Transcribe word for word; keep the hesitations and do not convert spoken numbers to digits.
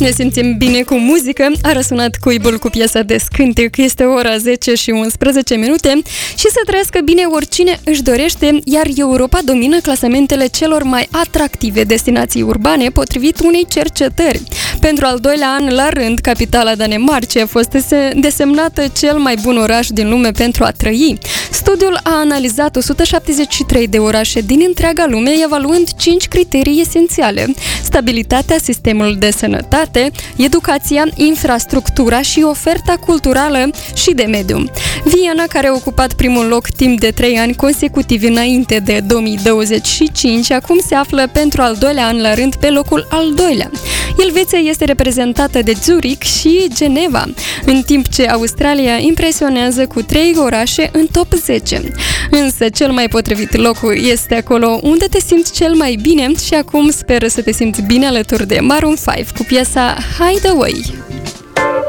Ne simțim bine cu muzică, a răsunat cuibul cu piesa de scântec. Este ora zece și unsprezece minute și să trăiască bine oricine își dorește, iar Europa domină clasamentele celor mai atractive destinații urbane, potrivit unei cercetări. Pentru al doilea an la rând, capitala Danemarcei a fost desemnată cel mai bun oraș din lume pentru a trăi. Studiul a analizat o sută șaptezeci și trei de orașe din întreaga lume, evaluând cinci criterii esențiale: stabilitatea, sistemul de sănătate, educația, infrastructura și oferta culturală și de mediu. Viena, care a ocupat primul loc timp de trei ani consecutivi înainte de două mii douăzeci și cinci, acum se află pentru al doilea an la rând pe locul al doilea. Elveția este reprezentată de Zurich și Geneva, în timp ce Australia impresionează cu trei orașe în top zece. Însă cel mai potrivit loc este acolo unde te simți cel mai bine și acum sper să te simți bine alături de Maroon cinci cu piesa Hideaway.